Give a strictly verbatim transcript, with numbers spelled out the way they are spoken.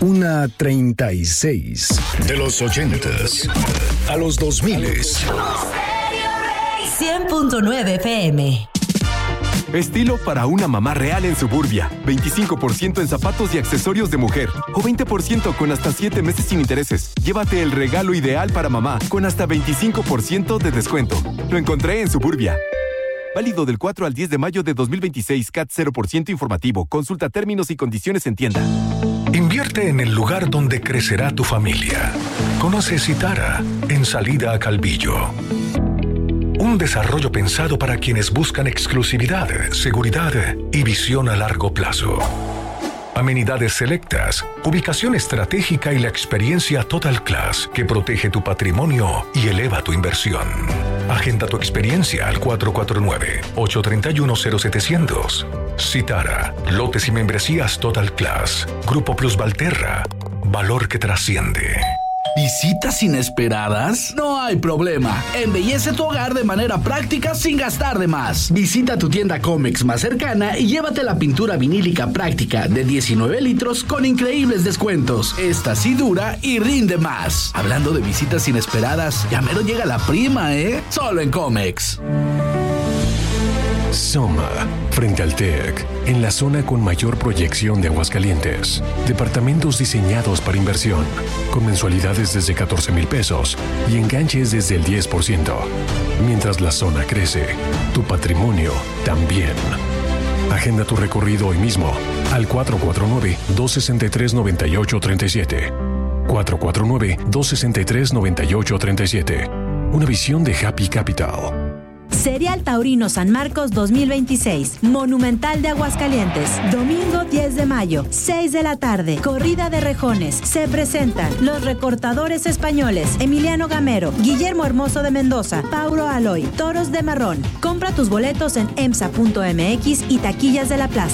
Una treinta y seis. De los ochentas a los dos miles. cien punto nueve F M. Estilo para una mamá real en Suburbia. veinticinco por ciento en zapatos y accesorios de mujer. O veinte por ciento con hasta siete meses sin intereses. Llévate el regalo ideal para mamá con hasta veinticinco por ciento de descuento. Lo encontré en Suburbia. Válido del cuatro al diez de mayo de dos mil veintiséis. C A T cero por ciento informativo. Consulta términos y condiciones en tienda. Invierte en el lugar donde crecerá tu familia. Conoce Citara en Salida a Calvillo. Un desarrollo pensado para quienes buscan exclusividad, seguridad y visión a largo plazo. Amenidades selectas, ubicación estratégica y la experiencia Total Class que protege tu patrimonio y eleva tu inversión. Agenda tu experiencia al cuatro cuatro nueve, ocho tres uno, cero siete cero cero. Citara, lotes y membresías Total Class. Grupo Plus Valterra, valor que trasciende. ¿Visitas inesperadas? No hay problema. Embellece tu hogar de manera práctica sin gastar de más. Visita tu tienda Comex más cercana y llévate la pintura vinílica práctica de diecinueve litros con increíbles descuentos. Esta sí dura y rinde más. Hablando de visitas inesperadas, ya mero llega la prima, ¿eh? Solo en Comex. Soma, frente al TEC, en la zona con mayor proyección de Aguascalientes. Departamentos diseñados para inversión, con mensualidades desde catorce mil pesos y enganches desde el diez por ciento. Mientras la zona crece, tu patrimonio también. Agenda tu recorrido hoy mismo al cuatro cuatro nueve, dos seis tres, nueve ocho tres siete. cuatro cuatro nueve, dos seis tres, nueve ocho tres siete. Una visión de Happy Capital. Serial Taurino San Marcos dos mil veintiséis, Monumental de Aguascalientes, domingo diez de mayo, seis de la tarde, corrida de rejones. Se presentan los recortadores españoles, Emiliano Gamero, Guillermo Hermoso de Mendoza, Paulo Aloy, Toros de Marrón. Compra tus boletos en emsa punto m x y taquillas de la plaza.